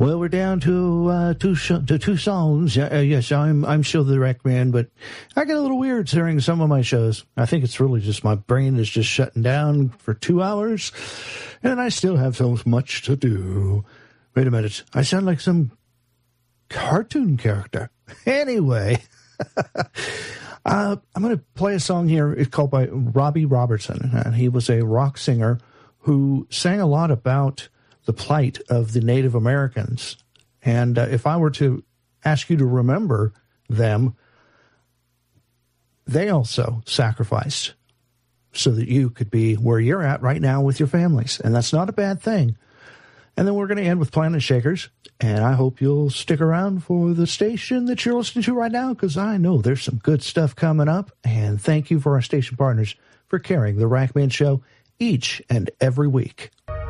Well, we're down to two songs. Yes, I'm still the Rack Man, but I get a little weird during some of my shows. I think it's really just my brain is just shutting down for 2 hours, and I still have so much to do. Wait a minute. I sound like some cartoon character. Anyway, I'm going to play a song here. It's called by Robbie Robertson, and he was a rock singer who sang a lot about the plight of the Native Americans. And if I were to ask you to remember them, they also sacrificed so that you could be where you're at right now with your families. And that's not a bad thing. And then we're going to end with Planet Shakers. And I hope you'll stick around for the station that you're listening to right now, because I know there's some good stuff coming up. And thank you for our station partners for carrying the Rack Man Show each and every week.